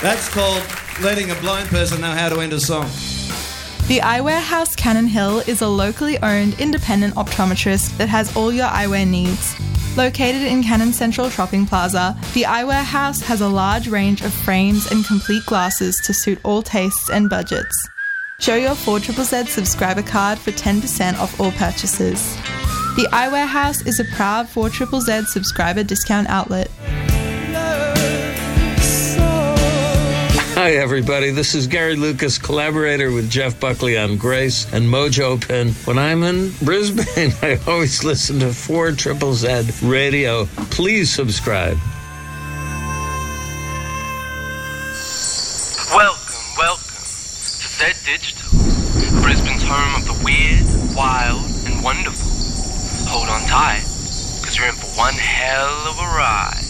That's called letting a blind person know how to end a song. The Eyewear House Cannon Hill is a locally owned independent optometrist that has all your eyewear needs. Located in Cannon Central Shopping Plaza, the Eyewear House has a large range of frames and complete glasses to suit all tastes and budgets. Show your 4ZZZ subscriber card for 10% off all purchases. The Eyewear House is a proud 4ZZZ subscriber discount outlet. Hi, everybody. This is Gary Lucas, collaborator with Jeff Buckley on Grace and Mojo Pen. When I'm in Brisbane, I always listen to 4ZZZ Radio. Please subscribe. Welcome to Zed Digital, Brisbane's home of the weird, wild, and wonderful. Hold on tight, because you're in for one hell of a ride.